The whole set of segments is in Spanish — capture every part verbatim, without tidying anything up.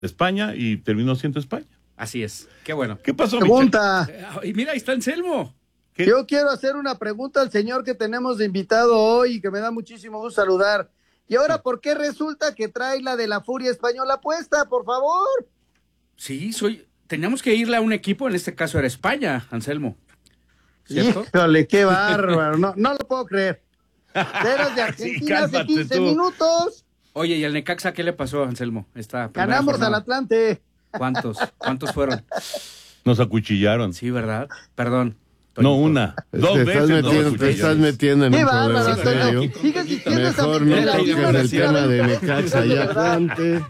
España y terminó siendo España. Así es, qué bueno. ¿Qué pasó, Pregunta. Eh, Y mira, ahí está Anselmo. ¿Qué? Yo quiero hacer una pregunta al señor que tenemos de invitado hoy y que me da muchísimo gusto saludar. ¿Y ahora por qué resulta que trae la de la Furia Española puesta, por favor? Sí, soy. Teníamos que irle a un equipo, en este caso era España, Anselmo. ¿Cierto? Híjole, qué bárbaro. No, no lo puedo creer. Eras de Argentina hace cálmate quince tú. minutos. Oye, ¿y al Necaxa qué le pasó, Anselmo? Esta primera Ganamos jornada. al Atlante. ¿Cuántos? ¿Cuántos fueron? Nos acuchillaron. Sí, ¿verdad? Perdón. No una, dos te veces estás nos metiendo, te acuchillaron. estás metiendo en Qué un bárbaro, problema Antonio. serio. Sigues diciendo esa Mejor no mentira, toques la el misma tema de mentira. Necaxa y Atlante.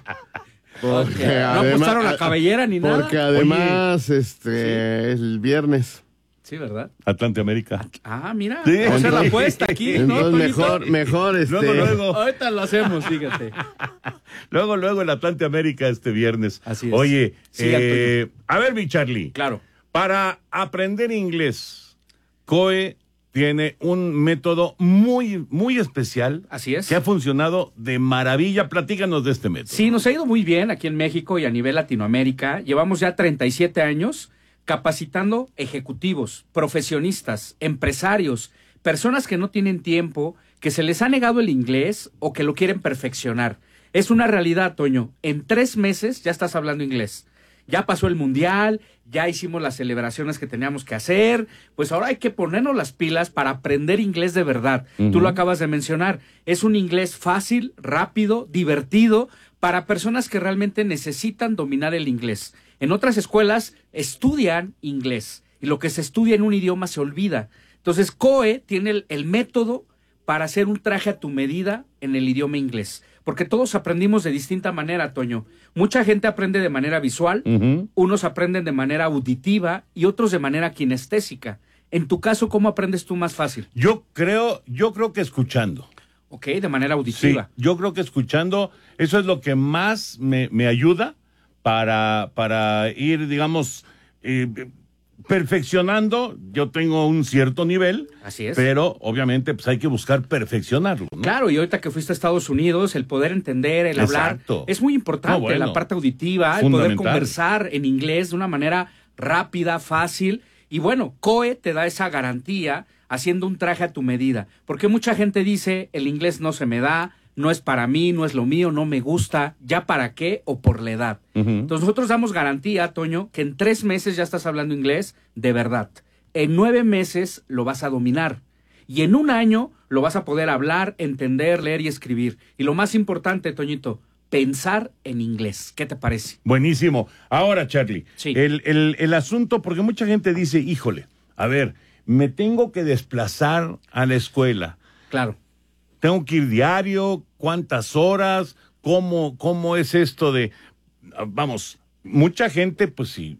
Porque No además, apostaron la cabellera ni nada. porque además, este, el viernes. Sí, ¿verdad? Atlante América. Ah, mira. Sí. Vamos a hacer la apuesta aquí, ¿no, Entonces Toñito? mejor, mejor, este. Luego, luego. Ahorita lo hacemos, fíjate. Luego, luego el Atlante América este viernes. Así es. Oye, Sí, eh, a ver, mi Charlie. Claro. Para aprender inglés, C O E tiene un método muy, muy especial. Así es. Que ha funcionado de maravilla. Platícanos de este método. Sí, nos ha ido muy bien aquí en México y a nivel Latinoamérica. Llevamos ya treinta y siete años capacitando ejecutivos, profesionistas, empresarios, personas que no tienen tiempo, que se les ha negado el inglés o que lo quieren perfeccionar. Es una realidad, Toño. En tres meses ya estás hablando inglés. Ya pasó el mundial, ya hicimos las celebraciones que teníamos que hacer, pues ahora hay que ponernos las pilas para aprender inglés de verdad. Uh-huh. Tú lo acabas de mencionar, es un inglés fácil, rápido, divertido, para personas que realmente necesitan dominar el inglés. En otras escuelas estudian inglés y lo que se estudia en un idioma se olvida. Entonces C O E tiene el, el método para hacer un traje a tu medida en el idioma inglés. Porque todos aprendimos de distinta manera, Toño. Mucha gente aprende de manera visual, Uh-huh. unos aprenden de manera auditiva y otros de manera kinestésica. En tu caso, ¿cómo aprendes tú más fácil? Yo creo, yo creo que escuchando. Ok, de manera Sí, auditiva. yo creo que escuchando, eso es lo que más me, me ayuda para, para ir, digamos, eh, perfeccionando. Yo tengo un cierto nivel, Así es. pero obviamente pues hay que buscar perfeccionarlo, ¿no? Claro, y ahorita que fuiste a Estados Unidos, el poder entender, el Exacto. hablar, es muy importante, No, bueno, la parte auditiva, el poder fundamental. conversar en inglés de una manera rápida, fácil. Y bueno, C O E te da esa garantía haciendo un traje a tu medida. Porque mucha gente dice, el inglés no se me da, no es para mí, no es lo mío, no me gusta, ¿ya para qué? O por la edad. Ujú. Entonces nosotros damos garantía, Toño, que en tres meses ya estás hablando inglés de verdad. En nueve meses lo vas a dominar. Y en un año lo vas a poder hablar, entender, leer y escribir. Y lo más importante, Toñito, pensar en inglés. ¿Qué te parece? Buenísimo. Ahora, Charlie, Sí. el, el, el asunto, porque mucha gente dice, híjole, a ver, me tengo que desplazar a la escuela. Claro. Tengo que ir diario, cuántas horas, cómo, cómo es esto de, vamos, mucha gente, pues sí,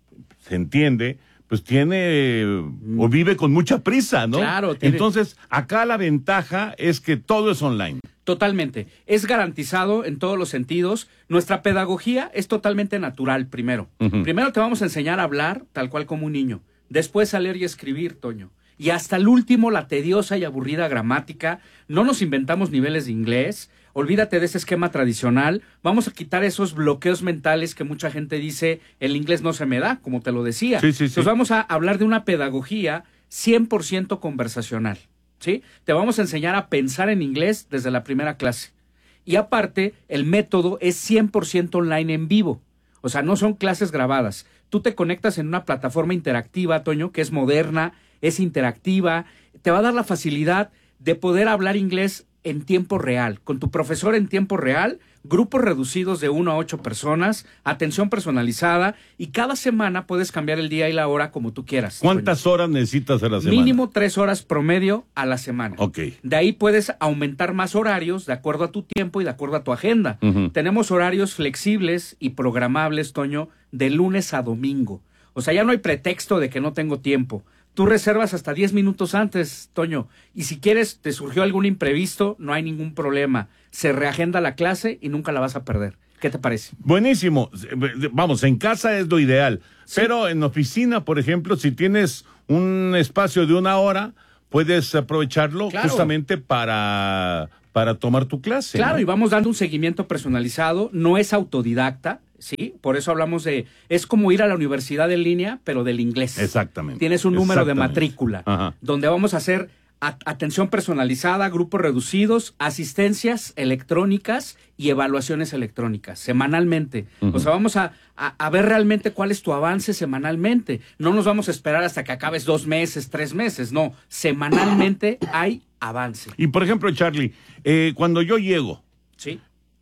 se entiende, pues tiene o vive con mucha prisa, ¿no? Claro, tiene- Entonces, acá la ventaja es que todo es online. Totalmente. Es garantizado en todos los sentidos. Nuestra pedagogía es totalmente natural, primero. Ujú. Primero te vamos a enseñar a hablar tal cual como un niño. Después a leer y escribir, Toño. Y hasta el último, la tediosa y aburrida gramática. No nos inventamos niveles de inglés. Olvídate de ese esquema tradicional. Vamos a quitar esos bloqueos mentales que mucha gente dice, el inglés no se me da, como te lo decía. Sí, sí, sí. Entonces vamos a hablar de una pedagogía cien por ciento conversacional. ¿Sí? Te vamos a enseñar a pensar en inglés desde la primera clase. Y aparte, el método es cien por ciento online en vivo. O sea, no son clases grabadas. Tú te conectas en una plataforma interactiva, Toño, que es moderna, es interactiva, te va a dar la facilidad de poder hablar inglés en tiempo real, con tu profesor en tiempo real, grupos reducidos de uno a ocho personas, atención personalizada, y cada semana puedes cambiar el día y la hora como tú quieras. ¿Cuántas Toño. horas necesitas a la semana? Mínimo tres horas promedio a la semana. Ok. De ahí puedes aumentar más horarios de acuerdo a tu tiempo y de acuerdo a tu agenda. Ujú. Tenemos horarios flexibles y programables, Toño, de lunes a domingo. O sea, ya no hay pretexto de que no tengo tiempo. Tú reservas hasta diez minutos antes, Toño. Y si quieres, te surgió algún imprevisto, no hay ningún problema. Se reagenda la clase y nunca la vas a perder. ¿Qué te parece? Buenísimo. Vamos, en casa es lo ideal. Sí. Pero en oficina, por ejemplo, si tienes un espacio de una hora, puedes aprovecharlo Claro. justamente para, para tomar tu clase. Claro, ¿no? y vamos dando un seguimiento personalizado. No es autodidacta, ¿sí? Por eso hablamos de, es como ir a la universidad en línea, pero del inglés. Exactamente. Tienes un número de Exactamente. matrícula, Ajá. donde vamos a hacer a- atención personalizada, grupos reducidos, asistencias electrónicas y evaluaciones electrónicas, semanalmente. Ujú. O sea, vamos a, a, a ver realmente cuál es tu avance semanalmente. No nos vamos a esperar hasta que acabes dos meses, tres meses, no. Semanalmente hay avance, Y por ejemplo, Charlie, eh, cuando yo llego, ¿sí?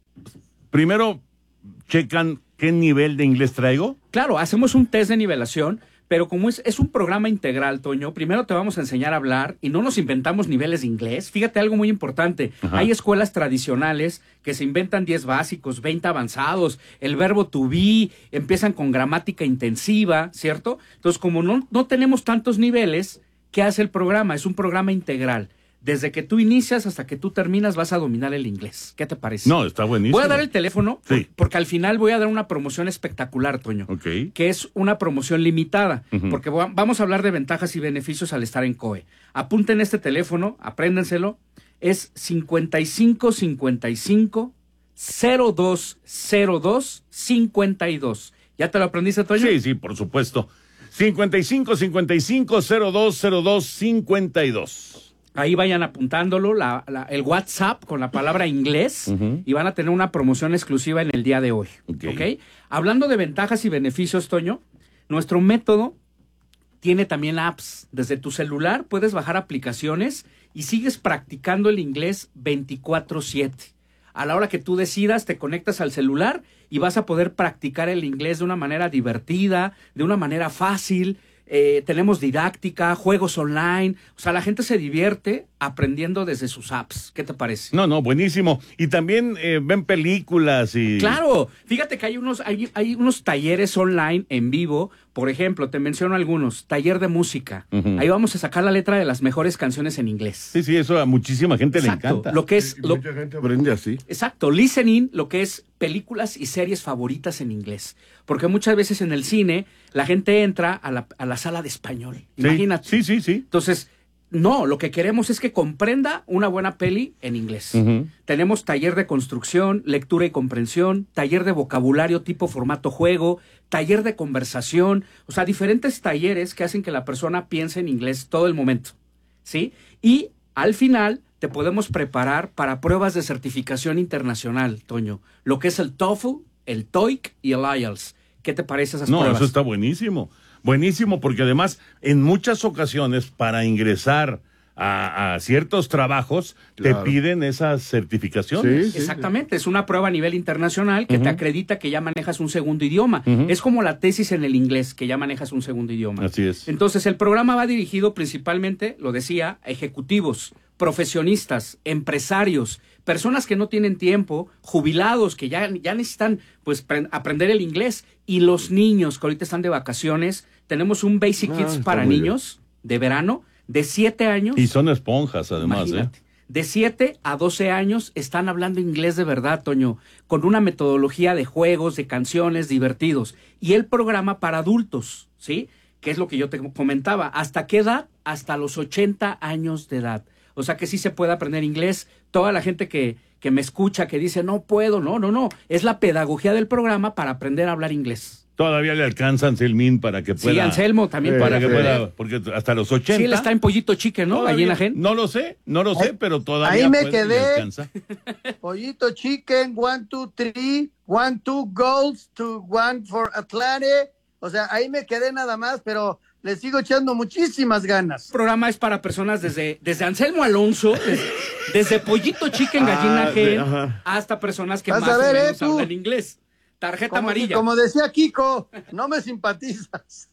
primero checan qué nivel de inglés traigo. Claro, hacemos un test de nivelación, pero como es, es un programa integral, Toño, primero te vamos a enseñar a hablar y no nos inventamos niveles de inglés. Fíjate algo muy importante. Ajá. Hay escuelas tradicionales que se inventan diez básicos, veinte avanzados, el verbo to be, empiezan con gramática intensiva, ¿cierto? Entonces, como no, no tenemos tantos niveles, ¿qué hace el programa? Es un programa integral. Desde que tú inicias hasta que tú terminas vas a dominar el inglés. ¿Qué te parece? No, está buenísimo. Voy a dar el teléfono, Sí. porque al final voy a dar una promoción espectacular, Toño, Ok. que es una promoción limitada, Ujú. porque va- vamos a hablar de ventajas y beneficios al estar en C O E. Apunten este teléfono, apréndenselo, es cincuenta y cinco cincuenta y cinco cero dos cero dos cincuenta y dos. ¿Ya te lo aprendiste, Toño? Sí, sí, por supuesto. cincuenta y cinco cincuenta y cinco cero dos cero dos cincuenta y dos. Ahí vayan apuntándolo, la- la- el WhatsApp con la palabra inglés, Ujú. y van a tener una promoción exclusiva en el día de hoy. Ok. ¿Ok? Hablando de ventajas y beneficios, Toño, nuestro método tiene también apps. Desde tu celular puedes bajar aplicaciones y sigues practicando el inglés veinticuatro siete. A la hora que tú decidas, te conectas al celular y vas a poder practicar el inglés de una manera divertida, de una manera fácil. Eh, tenemos didáctica, juegos online. O sea, la gente se divierte aprendiendo desde sus apps. ¿Qué te parece? No, no, buenísimo. Y también eh, ven películas y... Claro, fíjate que hay unos, hay, hay unos talleres online en vivo. Por ejemplo, te menciono algunos. Taller de música. Ujú. Ahí vamos a sacar la letra de las mejores canciones en inglés. Sí, sí, eso a muchísima gente Exacto. le encanta. Lo que es, Y lo, mucha gente aprende así. exacto, listening, lo que es películas y series favoritas en inglés. Porque muchas veces en el cine la gente entra a la, a la sala de español. Sí, Imagínate. Sí, sí, sí. Entonces, no, lo que queremos es que comprenda una buena peli en inglés. Ujú. Tenemos taller de construcción, lectura y comprensión, taller de vocabulario tipo formato juego, taller de conversación, o sea, diferentes talleres que hacen que la persona piense en inglés todo el momento, ¿sí? Y al final te podemos preparar para pruebas de certificación internacional, Toño, lo que es el TOEFL, el TOEIC y el I E L T S. ¿Qué te parece esas No, pruebas? eso está buenísimo. Buenísimo, porque además, en muchas ocasiones, para ingresar a, a ciertos trabajos, Claro. te piden esas certificaciones. Sí, sí. Exactamente, es una prueba a nivel internacional que te Ujú. acredita que ya manejas un segundo idioma. Ujú. Es como la tesis en el inglés, que ya manejas un segundo idioma. Así es. Entonces, el programa va dirigido principalmente, lo decía, a ejecutivos, profesionistas, empresarios, personas que no tienen tiempo, jubilados que ya, ya necesitan pues pre- aprender el inglés, y los niños que ahorita están de vacaciones. Tenemos un Basic Ah, Kids está para muy niños de verano de siete años. Y son esponjas, además, Imagínate. ¿eh? De siete a doce años están hablando inglés de verdad, Toño, con una metodología de juegos, de canciones, divertidos. Y el programa para adultos, ¿sí? Que es lo que yo te comentaba. ¿Hasta qué edad? Hasta los ochenta años de edad. O sea que sí se puede aprender inglés. Toda la gente que, que me escucha, que dice, no puedo, no, no, no. Es la pedagogía del programa para aprender a hablar inglés. Todavía le alcanza Anselmín para que pueda... Sí, Anselmo también Eh, puede Para que aprender. pueda, porque hasta los ochenta... Sí, él está en Pollito Chique, ¿no? todavía- Allí en la gente. No lo sé, no lo sé, pero todavía ahí me puede y le quedé. alcanza. Pollito Chicken, one, two, three, one, two goals, to one for Atlante. O sea, ahí me quedé nada más, pero le sigo echando muchísimas ganas. Este programa es para personas desde, desde Anselmo Alonso, desde, desde Pollito Chicken, Gallina Ah, de- Gen, ajá. hasta personas que Vas más a ver, o eh, menos tú. hablan inglés. Tarjeta Como, amarilla. como decía Kiko, no me simpatizas.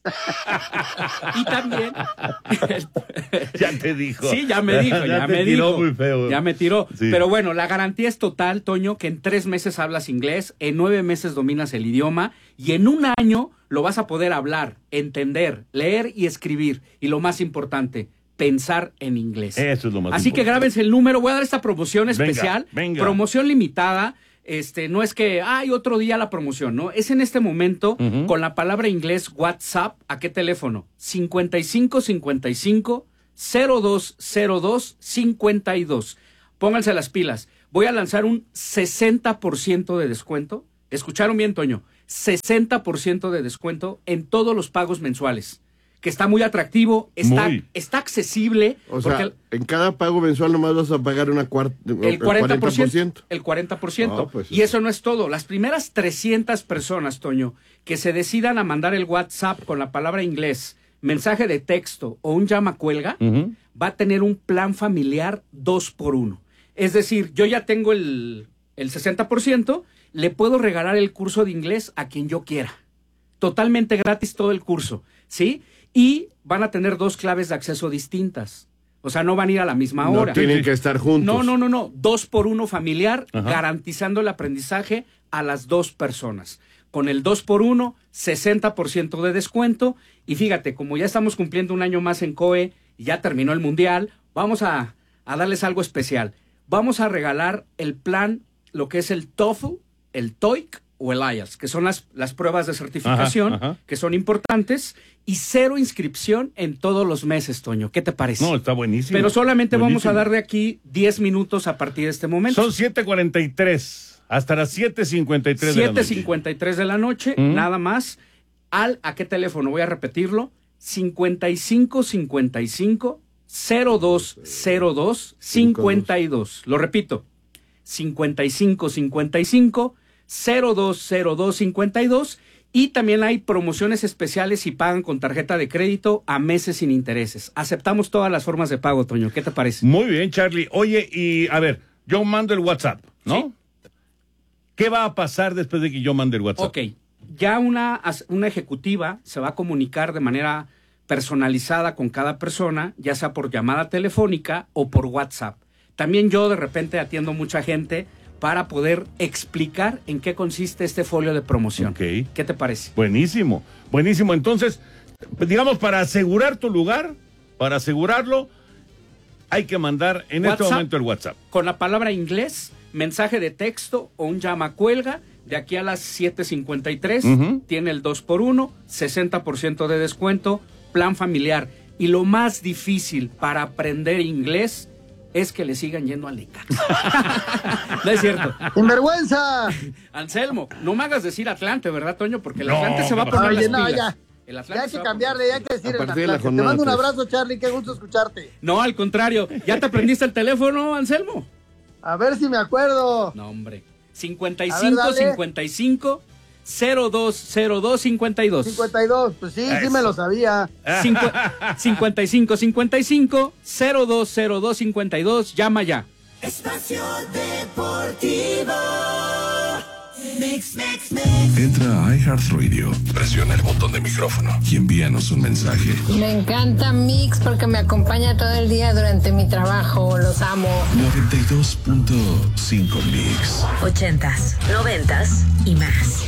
Y también... Ya te dijo. Sí, ya me dijo, ya, te me tiró dijo. muy feo. Ya me tiró. Sí. Pero bueno, la garantía es total, Toño, que en tres meses hablas inglés, en nueve meses dominas el idioma y en un año lo vas a poder hablar, entender, leer y escribir. Y lo más importante, pensar en inglés. Eso es lo más Así que importante. grábense el número. Voy a dar esta promoción Venga, especial. venga. Promoción limitada. Este, no es que hay otro día la promoción, ¿no? Es en este momento Ujú. con la palabra inglés WhatsApp. ¿A qué teléfono? cincuenta y cinco cincuenta y cinco cero dos cero dos cincuenta y dos. Pónganse las pilas. Voy a lanzar un sesenta por ciento de descuento. ¿Escucharon bien, Toño? sesenta por ciento de descuento en todos los pagos mensuales. Que está muy atractivo, está, muy. está accesible. O sea, porque en cada pago mensual nomás vas a pagar una cuarta, el cuarenta por ciento. El cuarenta por ciento. Oh, pues y eso no es todo. Las primeras trescientas personas, Toño, que se decidan a mandar el WhatsApp con la palabra inglés, mensaje de texto o un llama cuelga, uh-huh. va a tener un plan familiar dos por uno. Es decir, yo ya tengo el, el sesenta por ciento, le puedo regalar el curso de inglés a quien yo quiera. Totalmente gratis todo el curso, ¿sí? Y van a tener dos claves de acceso distintas. O sea, no van a ir a la misma no hora. No tienen que estar juntos. No, no, no, no. Dos por uno familiar, Ajá. garantizando el aprendizaje a las dos personas. Con el dos por uno, sesenta por ciento de descuento. Y fíjate, como ya estamos cumpliendo un año más en C O E y ya terminó el Mundial, vamos a, a darles algo especial. Vamos a regalar el plan, lo que es el TOEFL, el TOEIC o el I E L T S, que son las, las pruebas de certificación, ajá, ajá. que son importantes, y cero inscripción en todos los meses, Toño. ¿Qué te parece? No, está buenísimo. Pero solamente buenísimo. Vamos a dar de aquí diez minutos a partir de este momento. Son siete cuarenta y tres, hasta las siete cincuenta y tres de la noche. siete cincuenta y tres de la noche, ¿Mm? nada más. ¿Al a qué teléfono? Voy a repetirlo. cincuenta y cinco cincuenta y cinco cero dos cero dos cincuenta y dos. Lo repito. cincuenta y cinco cincuenta y cinco cero dos cero dos cincuenta y dos. Y también hay promociones especiales si pagan con tarjeta de crédito a meses sin intereses. Aceptamos todas las formas de pago, Toño. ¿Qué te parece? Muy bien, Charlie. Oye, y a ver, yo mando el WhatsApp, ¿no? Sí. ¿Qué va a pasar después de que yo mande el WhatsApp? Ok, ya una, una ejecutiva se va a comunicar de manera personalizada con cada persona, ya sea por llamada telefónica o por WhatsApp. También yo de repente atiendo mucha gente para poder explicar en qué consiste este folio de promoción. Ok. ¿Qué te parece? Buenísimo, buenísimo. Entonces, digamos, para asegurar tu lugar, para asegurarlo, hay que mandar en WhatsApp, este momento el WhatsApp. Con la palabra inglés, mensaje de texto o un llama cuelga, de aquí a las siete cincuenta y tres, uh-huh. tiene el dos por uno, sesenta por ciento de descuento, plan familiar. Y lo más difícil para aprender inglés es que le sigan yendo al Necaxa. No es cierto. ¡Sinvergüenza! Anselmo, no me hagas decir Atlante, ¿verdad, Toño? Porque el No, Atlante se va a poner Oye, las no, pilas. ya. El Ya Atlante hay se que va a cambiarle, ya hay que decir A el partir de la Atlante. Te jornada mando un tres. abrazo, Charlie, qué gusto escucharte. No, al contrario. ¿Ya te aprendiste el teléfono, Anselmo? A ver si me acuerdo. No, hombre. cincuenta y A cinco ver, dale. cincuenta y cinco cero dos cero dos cincuenta y dos. cincuenta y dos, pues sí, sí me lo sabía. Cincu- cincuenta y cinco cincuenta y cinco cero dos cero dos cincuenta y dos. Llama ya. Espacio Deportivo. Mix, mix, mix. Entra a iHeartRadio, presiona el botón de micrófono y envíanos un mensaje. Me encanta Mix porque me acompaña todo el día durante mi trabajo. Los amo. noventa y dos punto cinco Mix. Ochentas, noventas y más.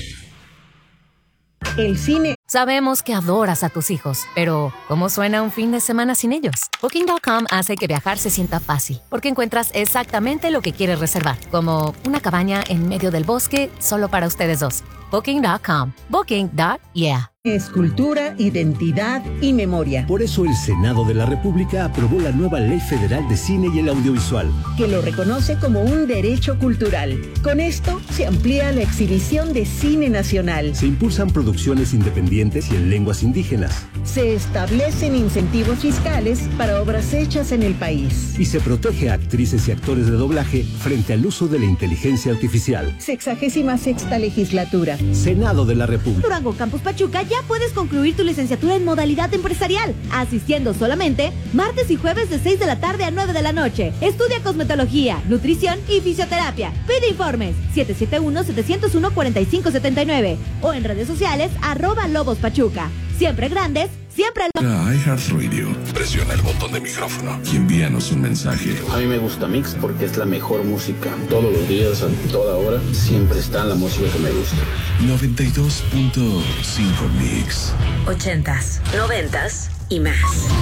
El cine. Sabemos que adoras a tus hijos, pero ¿cómo suena un fin de semana sin ellos? Booking punto com hace que viajar se sienta fácil, porque encuentras exactamente lo que quieres reservar, como una cabaña en medio del bosque solo para ustedes dos. Booking punto com. Booking punto yeah. Es cultura, identidad y memoria. Por eso el Senado de la República aprobó la nueva Ley Federal de Cine y el Audiovisual, que lo reconoce como un derecho cultural. Con esto se amplía la exhibición de cine nacional. Se impulsan producciones independientes y en lenguas indígenas. Se establecen incentivos fiscales para obras hechas en el país. Y se protege a actrices y actores de doblaje frente al uso de la inteligencia artificial. Sexagésima sexta legislatura. Senado de la República. Durango Campus Pachuca ya puedes concluir tu licenciatura en modalidad empresarial, asistiendo solamente martes y jueves de seis de la tarde a nueve de la noche. Estudia cosmetología, nutrición y fisioterapia. Pide informes siete siete uno, siete cero uno, cuatro cinco siete nueve o en redes sociales arroba Lobos Pachuca. Siempre grandes, siempre Entra a iHeartRadio, presiona el botón de micrófono y envíanos un mensaje. A mí me gusta Mix porque es la mejor música. Todos los días, a toda hora, siempre está la música que me gusta. noventa y dos punto cinco Mix. Ochentas, noventas y más.